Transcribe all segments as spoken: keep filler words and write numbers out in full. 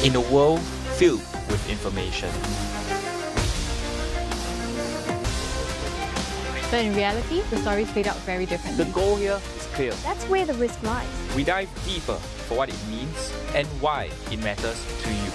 in a world filled with information. But in reality, the stories played out very differently. The goal here is clear. That's where the risk lies. We dive deeper for what it means and why it matters to you.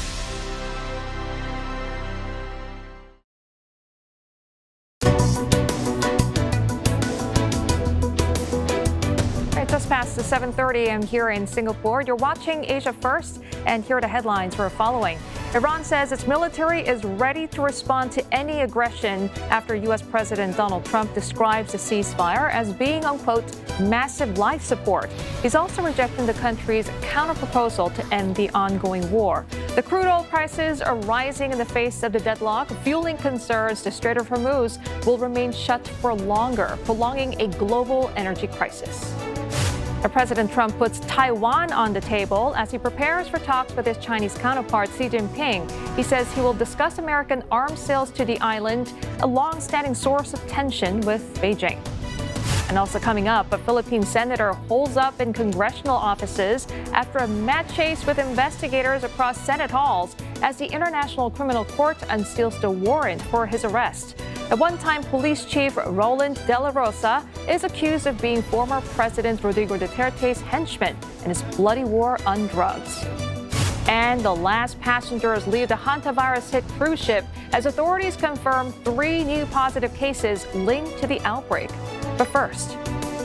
Just past the seven thirty a m here in Singapore. You're watching Asia First, and here are the headlines we're following. Iran says its military is ready to respond to any aggression after U S President Donald Trump describes the ceasefire as being, unquote, massive life support. He's also rejecting the country's counterproposal to end the ongoing war. The crude oil prices are rising in the face of the deadlock, fueling concerns the Strait of Hormuz will remain shut for longer, prolonging a global energy crisis. President Trump puts Taiwan on the table as he prepares for talks with his Chinese counterpart Xi Jinping. He says he will discuss American arms sales to the island, a long-standing source of tension with Beijing. And also coming up, a Philippine senator holds up in congressional offices after a mad chase with investigators across Senate halls as the International Criminal Court unseals the warrant for his arrest. The one-time police chief Roland De La Rosa is accused of being former President Rodrigo Duterte's henchman in his bloody war on drugs. And the last passengers leave the hantavirus-hit cruise ship as authorities confirm three new positive cases linked to the outbreak. But first,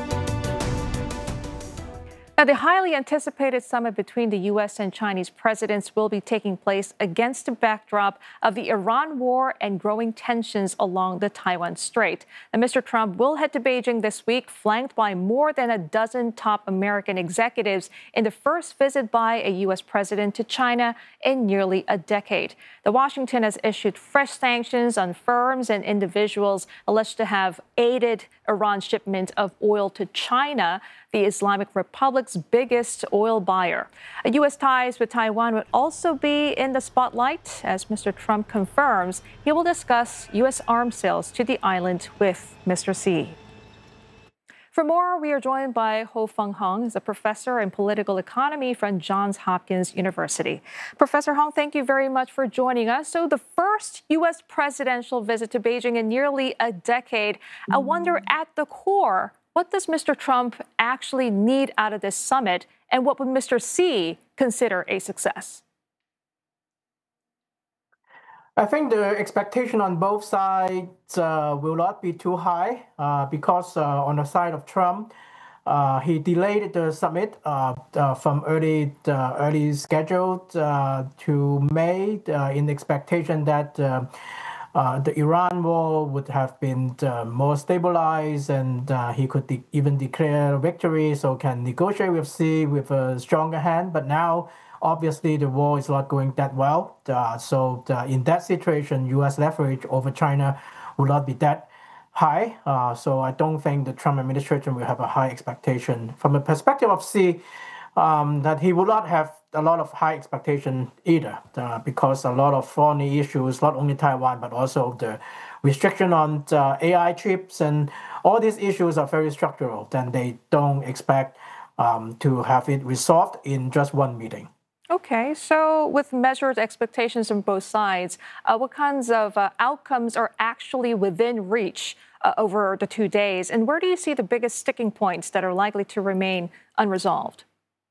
now, the highly anticipated summit between the U S and Chinese presidents will be taking place against the backdrop of the Iran war and growing tensions along the Taiwan Strait. And Mister Trump will head to Beijing this week, flanked by more than a dozen top American executives in the first visit by a U S president to China in nearly a decade. The Washington has issued fresh sanctions on firms and individuals alleged to have aided Iran's shipment of oil to China, the Islamic Republic's biggest oil buyer. U S ties with Taiwan would also be in the spotlight as Mister Trump confirms he will discuss U S arms sales to the island with Mister Xi. For more, we are joined by Ho Fung Hung, who's a professor in political economy from Johns Hopkins University. Professor Hung, thank you very much for joining us. So the first U S presidential visit to Beijing in nearly a decade. I wonder, at the core, what does Mister Trump actually need out of this summit, and what would Mister Xi consider a success? I think the expectation on both sides uh, will not be too high uh, because uh, on the side of Trump, uh, he delayed the summit uh, uh, from early uh, early scheduled uh, to May uh, in the expectation that uh, uh, the Iran war would have been uh, more stabilized and uh, he could de- even declare victory, so can negotiate with Xi with a stronger hand. But now, obviously, the war is not going that well. Uh, so uh, in that situation, U S leverage over China will not be that high. Uh, so I don't think the Trump administration will have a high expectation. From the perspective of Xi, um, that he will not have a lot of high expectation either, uh, because a lot of foreign issues, not only Taiwan, but also the restriction on uh, A I chips and all these issues are very structural. Then they don't expect um, to have it resolved in just one meeting. Okay, so with measured expectations from both sides, uh, what kinds of uh, outcomes are actually within reach uh, over the two days? And where do you see the biggest sticking points that are likely to remain unresolved?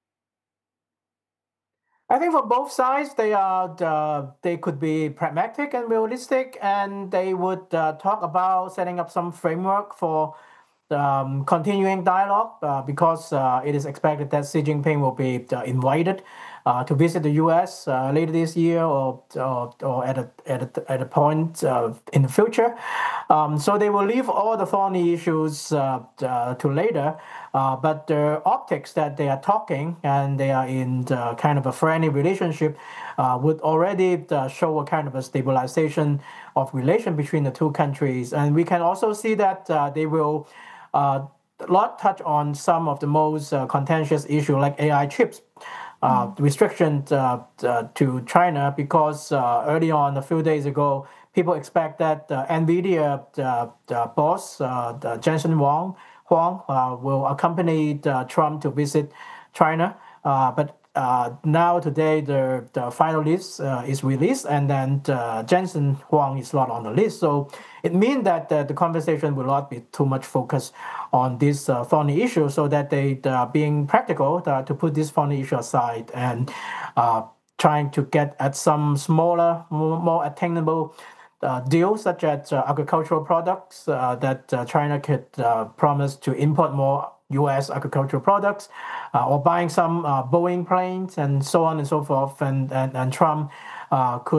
I think for both sides, they are uh, they could be pragmatic and realistic, and they would uh, talk about setting up some framework for um, continuing dialogue uh, because uh, it is expected that Xi Jinping will be uh, invited uh, to visit the U S uh, later this year or or, or at a at a, at a point uh, in the future. Um, so they will leave all the foreign issues uh, uh, to later. Uh, but the optics that they are talking and they are in the kind of a friendly relationship uh, would already uh, show a kind of a stabilization of relation between the two countries. And we can also see that uh, they will uh, not touch on some of the most uh, contentious issues like A I chips. Uh, mm. Restrictions uh, uh, to China because uh, early on, a few days ago, people expect that uh, NVIDIA uh, the boss, uh, Jensen Huang, Huang uh, will accompany uh, Trump to visit China. Uh, but uh, now today the, the final list uh, is released, and then uh, Jensen Huang is not on the list. So it means that uh, the conversation will not be too much focused on this uh, foreign issue, so that they are being practical uh, to put this foreign issue aside and uh, trying to get at some smaller, more, more attainable uh, deals, such as uh, agricultural products uh, that uh, China could uh, promise to import more U S agricultural products, uh, or buying some uh, Boeing planes and so on and so forth. And, and, and Trump uh, could